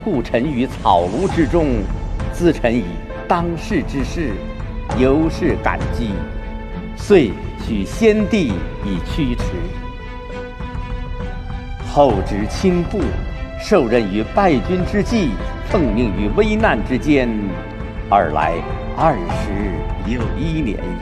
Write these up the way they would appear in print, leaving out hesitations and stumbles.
故臣于草庐之中，咨臣以当世之事，由是感激，遂许先帝以驱驰。后值亲部，受任于败军之际，奉命于危难之间，尔来20有1年矣。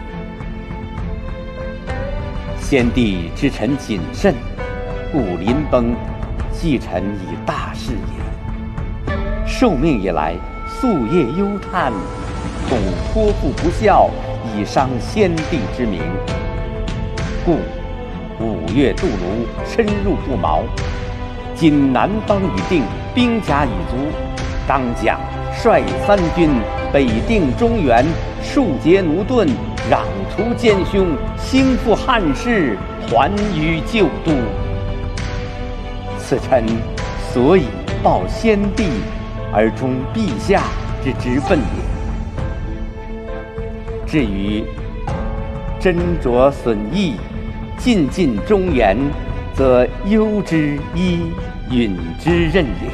先帝知臣谨慎，故临崩，寄臣以大事也。受命以来，夙夜忧叹，恐托付不效，以伤先帝之名。故5月渡卢，深入不毛。今南方已定，兵甲已足，当将率3军，北定中原，庶竭奴钝，攘除奸凶，兴复汉室，还于旧都。此臣所以报先帝，而忠陛下之职分也。至于斟酌损益，尽尽忠言，则攸之依允之任也。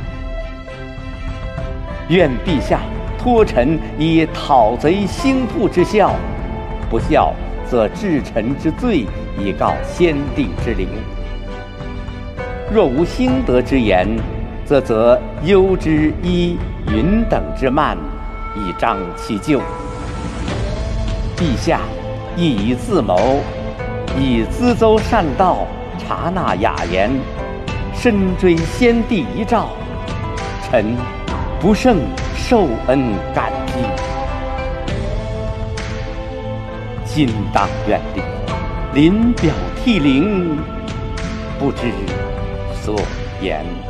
愿陛下托臣以讨贼兴复之效，不效则治臣之罪，以告先帝之灵。若无兴德之言，则攸之依允等之慢，以彰其咎。陛下亦以自谋，以咨奏善道，察纳雅言，深追先帝遗诏，臣不胜受恩感激。今当远离，临表涕零，不知所言。